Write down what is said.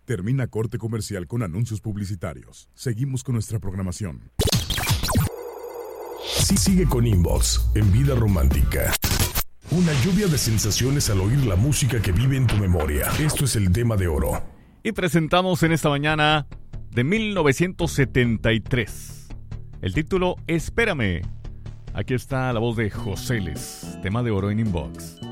Termina corte comercial con anuncios publicitarios. Seguimos con nuestra programación. Sí, sigue con Inbox en Vida Romántica. Una lluvia de sensaciones al oír la música que vive en tu memoria. Esto es el tema de oro. Y presentamos en esta mañana de 1973. El título, Espérame. Aquí está la voz de José Les, tema de oro en Inbox.